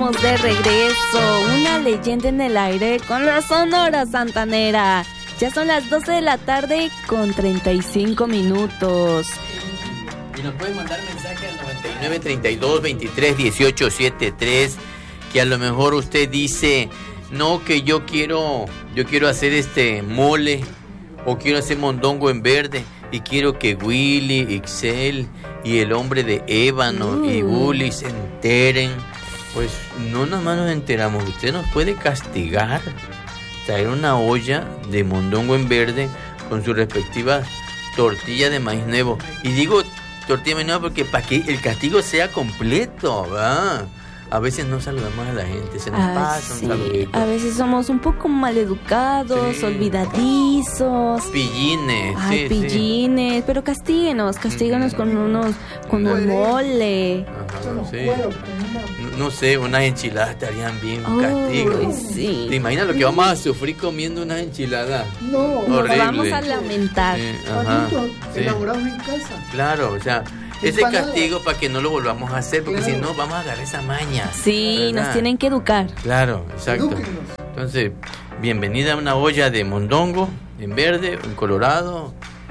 estamos de regreso. Una leyenda en el aire con la Sonora Santanera. Ya son las 12 de la tarde con 35 minutos. Y nos pueden mandar mensaje al 99 32 23 18 73. Que a lo mejor usted dice, no, que yo quiero hacer mole, o quiero hacer mondongo en verde, y quiero que Willy, Ixel y el hombre de ébano y Uli se enteren. Pues no nada más nos enteramos, usted nos puede castigar, traer una olla de mondongo en verde con su respectiva tortilla de maíz nuevo. Y digo tortilla de maíz nuevo porque para que el castigo sea completo, ¿verdad? A veces no saludamos a la gente, se nos pasa un saludito. A veces somos un poco maleducados, olvidadizos. Pillines. Pillines. Pero castíguenos con un mole. Ajá, sí. No sé, unas enchiladas estarían bien, un castigo. Sí. ¿Te imaginas lo que vamos a sufrir comiendo unas enchiladas? No, horrible. Nos vamos a lamentar. Elaborados en casa. Claro, o sea, ese castigo para que no lo volvamos a hacer, porque si no vamos a agarrar esa maña. Sí, ¿verdad? Nos tienen que educar. Claro, exacto. Entonces, bienvenida a una olla de mondongo en verde, en colorado,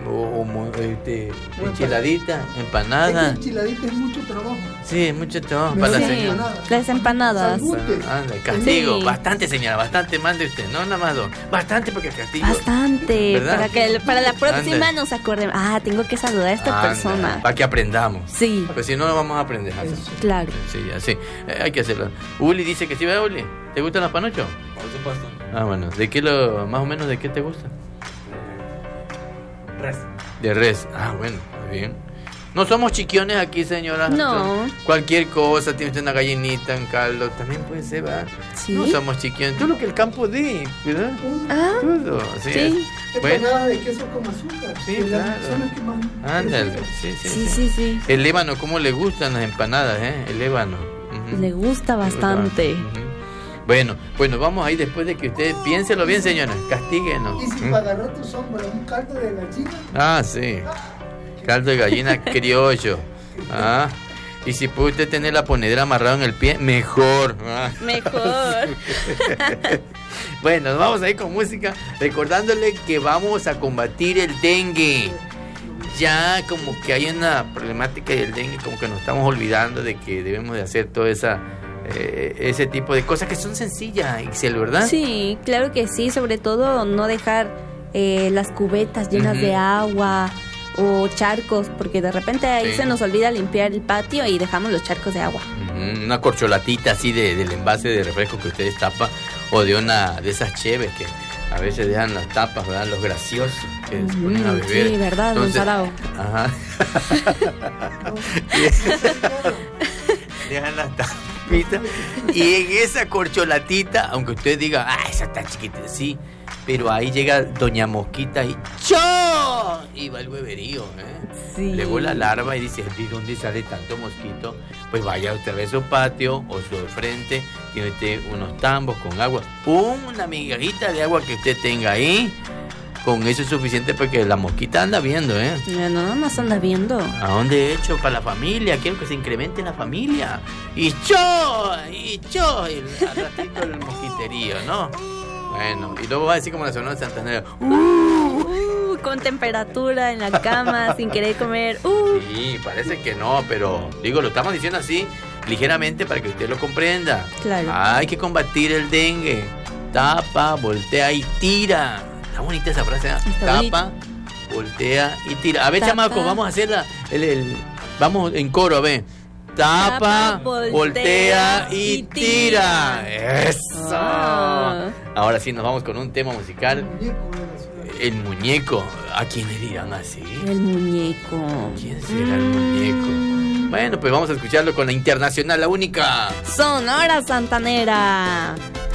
enchiladita, empanada. Enchiladita es mucho trabajo. Sí, es mucho trabajo para la señora. Las empanadas. Castigo, bastante señora, bastante, mande usted, no nada más dos. Bastante porque castigo. Bastante, para la próxima nos acordemos. Tengo que saludar a esta persona. Para que aprendamos. Sí. Pues si no, no vamos a aprender. Claro. Sí, así. Hay que hacerlo. Uli dice que sí, ¿verdad, Uli? ¿Te gustan los panochos? Por supuesto. Bueno, más o menos de qué te gusta? Res. De res. Bueno, muy bien. No somos chiquiones aquí, señora. No. Cualquier cosa, tiene usted una gallinita, un caldo, también puede ser, ¿verdad? Sí. No somos chiquiones. Todo lo que el campo dé, ¿verdad? Todo. Así sí. Es. Bueno. De queso con azúcar. Sí, claro. Ándale. Sí. El ébano, ¿cómo le gustan las empanadas, El ébano. Le gusta bastante. Bueno, vamos ahí después de que usted piénselo bien, señora. Castíguenos. ¿Y si para agarrar tu sombra un caldo de gallina? Sí. Caldo de gallina criollo. Y si puede usted tener la ponedera amarrada en el pie, mejor. Mejor. Bueno, nos vamos a ir con música, recordándole que vamos a combatir el dengue. Ya como que hay una problemática del dengue, como que nos estamos olvidando de que debemos de hacer toda ese tipo de cosas que son sencillas, Ixel, ¿verdad? Sí, claro que sí, sobre todo no dejar las cubetas llenas de agua o charcos, porque de repente ahí se nos olvida limpiar el patio y dejamos los charcos de agua. Una corcholatita así del envase de refresco que ustedes tapan, o de una de esas cheves que a veces dejan las tapas, ¿verdad? Los graciosos que se ponen a beber. Sí, ¿verdad, don Sarao? Ajá. Dejan las tapitas y en esa corcholatita, aunque usted diga, esa está chiquita, sí, pero ahí llega doña Mosquita y ¡chó! Y va el hueverío, Sí. Luego la larva y dice, ¿de dónde sale tanto mosquito? Pues vaya usted a su patio o su frente, tiene usted unos tambos con agua, una migajita de agua que usted tenga ahí. Con eso es suficiente porque la mosquita anda viendo, No más anda viendo. ¿A dónde he hecho? Para la familia, quiero que se incremente la familia. Y ¡chó! Y al ratito el mosquiterío, ¿no? Bueno, y luego va a decir como la Sonora Santanera. Con temperatura en la cama, sin querer comer. Sí, parece que no, pero digo, lo estamos diciendo así, ligeramente para que usted lo comprenda. Claro. Hay que combatir el dengue. Tapa, voltea y tira. Está bonita esa frase, Tapa, voltea y tira. A ver, chamacos, vamos a hacerla. Vamos en coro, a ver. Tapa, voltea y tira. ¡Eso! Ahora sí, nos vamos con un tema musical. El muñeco. ¿A quién le dirán así? El muñeco. ¿Quién será el muñeco? Bueno, pues vamos a escucharlo con la internacional, la única Sonora Santanera.